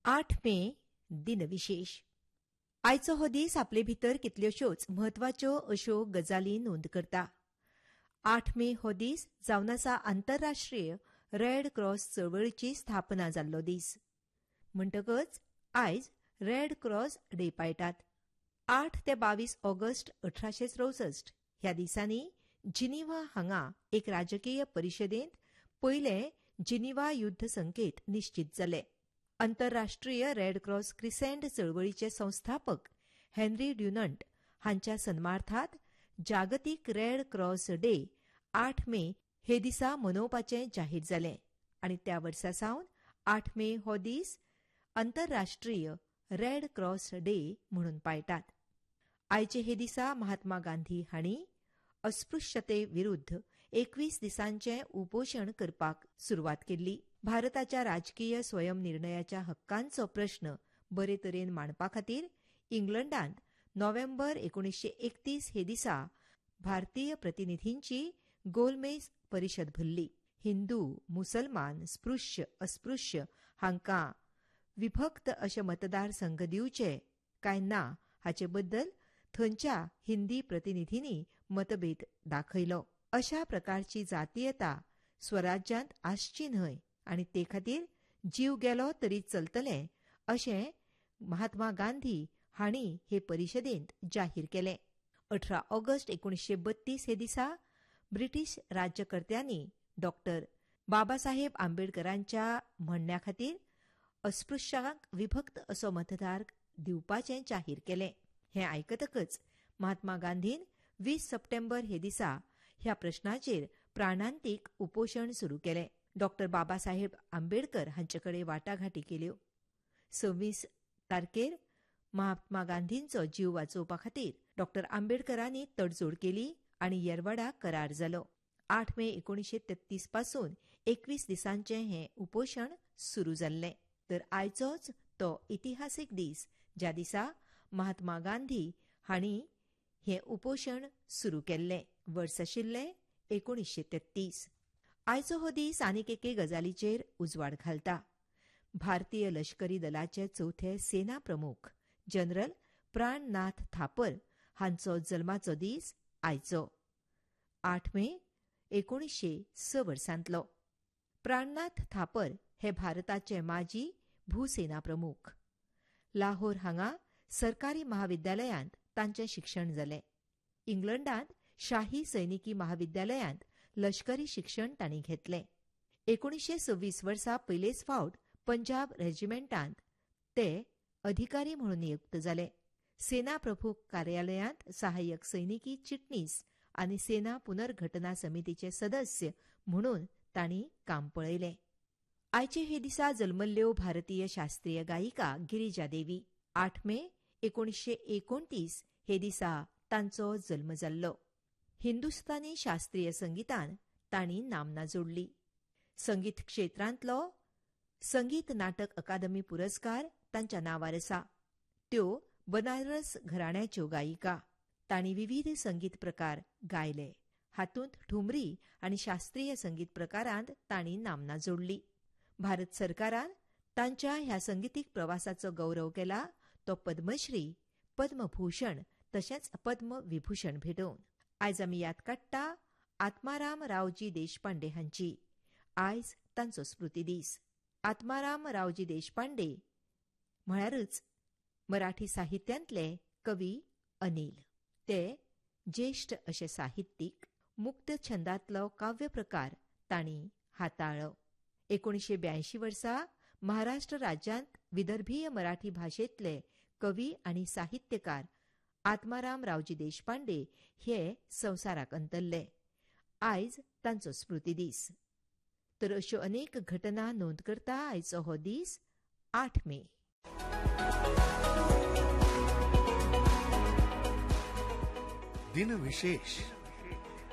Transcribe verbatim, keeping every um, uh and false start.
आठ मे दिनविशेष. आयचो हो दीस आपले भितर कितल्योश्योच म्हत्वाच्यो अश्यो गजाली नोंद करता. आठ मे हो दीस जावन आसा आंतरराष्ट्रीय रेड क्रॉस चळवळीची स्थापना जाल्लो दीस. म्हणटकच आयज रेड क्रॉस डे पाळटात. आठ ते बावीस ऑगस्ट अठराशे चौसष्ट ह्या दिसांनी जिनिव्हा हांगा एक राजकीय परिशदेंत पयले जिनिव्हा युद्ध संकेत निश्चित जाले. आंतरराष्ट्रीय रेड क्रॉस क्रिसेंट चळवळीचे संस्थापक हेनरी ड्युनंट हांच्या सन्मार्थांत जागतीक रेड क्रॉस डे आठ मे हे दिसा मनोवपाचें जाहीर जालें आनी त्या वर्सा सावन आठ मे हो दीस आंतरराष्ट्रीय रेड क्रॉस डे म्हणून पाळटात. आयचे हे दिसा महात्मा गांधी हांणी अस्पृश्यते विरुद्ध एकवीस दिसांचें उपोशण करपाक सुरवात केल्ली. भारताच्या राजकीय स्वयंनिर्णयाच्या हक्कांचो प्रश्न बरे तरेन मांडपा खातीर इंग्लंडांत नोव्हेंबर एकोणीसशे एकतीस हे दिसा भारतीय प्रतिनिधींची गोलमेज परिशद भरली. हिंदू, मुसलमान, स्पृश्य, अस्पृश्य हांकां विभक्त अशे मतदारसंघ दिवचे काय ना हाचे बद्दल थंयच्या हिंदी प्रतिनिधींनी मतभेद दाखयलो. अशा प्रकारची जातीयता स्वराज्यांत आसची न्हय आनी ते खातीर जीव गेलो तरी चलतले अशें महात्मा गांधी हांणी हे परिशदेंत जाहीर केलें. अठरा ऑगस्ट एकोणीसशे बत्तीस हे दिसा ब्रिटीश राज्यकर्त्यांनी डॉक्टर बाबासाहेब आंबेडकरांच्या म्हणण्या खातीर अस्पृश्यांक विभक्त असो मतदार दिवपाचें जाहीर केलें. हें आयकतकच महात्मा गांधीन वीस सप्टेंबर हे दिसा ह्या प्रश्नाचेर प्राणांतीक उपोशण सुरू केलें. डॉक्टर बाबासाहेब आंबेडकर हांचेकडे वाटाघाटी केल्यो. सव्वीस तारखेर महात्मा गांधींचो जीव वाचोवपा खातीर डॉक्टर आंबेडकरांनी तडजोड केली आनी येरवडा करार जालो. आठ मे एकोणीसशे तेत्तीस पासून एकवीस दिसांचें हें उपोशण सुरू जाल्लें. तर आयचोच तो इतिहासीक दीस ज्या दिसा महात्मा गांधी हांणी हें उपोशण सुरू केल्लें. वर्स आशिल्लें एकोणीसशे तेत्तीस. आयचो हो दीस आनीक एके गजालीचेर उजवाड घालता. भारतीय लष्करी दलाचे चवथे सेना प्रमुख जनरल प्राणनाथ थापर हांचो जल्माचो दीस आयचो. आठ मे एकोणीसशे स वर्सांतलो. प्राणनाथ थापर हे भारताचे माजी भूसेना प्रमुख. लाहोर हांगा सरकारी महाविद्यालयांत तांचें शिक्षण जालें. इंग्लंडांत शाही सैनिकी महाविद्यालयांत लष्करी शिक्षण तांणी घेतलें. एकोणीसशे सव्वीस वर्सा पयलेच फावट पंजाब रेजिमेंटांत ते अधिकारी म्हणून नियुक्त जाले. सेना प्रमुख कार्यालयांत सहाय्यक सैनिकी चिटणीस आनी सेना पुनर्घटना समितीचे सदस्य म्हणून तांणी काम पळयलें. आयचे हे दिसा जल्मल्ल्यो भारतीय शास्त्रीय गायिका गिरिजा देवी. आठ मे एकोणीसशे एकोणतीस हे दिसा तांचो जल्म जाल्लो. हिंदुस्थानी शास्त्रीय संगीतान तांणी नामना जोडली. संगीत क्षेत्रांतलो संगीत नाटक अकादमी पुरस्कार तांच्या नांवार आसा. त्यो बनारस घराण्याच्यो गायिका. तांणी विविध संगीत प्रकार गायले. हातूंत ठुमरी आनी शास्त्रीय संगीत प्रकारांत तांणी नामना जोडली. भारत सरकारान तांच्या ह्या संगीतीक प्रवासाचो गौरव केला तो पद्मश्री, पद्मभूषण तशेंच पद्मविभूषण भेटोवन. आयज आमी याद काडटा आत्माराम रावजी देशपांडे हांची. आयज तांचो स्मृती दीस. आत्माराम रावजी देशपांडे म्हळ्यारच मराठी साहित्यांतले कवी अनिल. ते ज्येश्ठ अशे साहित्यीक. मुक्त छंदांतलो काव्य प्रकार तांणी हाताळ्ळो. एकोणीसशे ब्यायंशी वर्सा महाराष्ट्र राज्यांत विदर्भीय मराठी भाशेंतले कवी आनी साहित्यकार आत्माराम रावजी देशपांडे हे संवसाराक अंतरले. आयज तांचो स्मृती दीस. तर अश्यो अनेक घटना नोंद करता आयचो हो दीस आठ मे. दिनविशेष.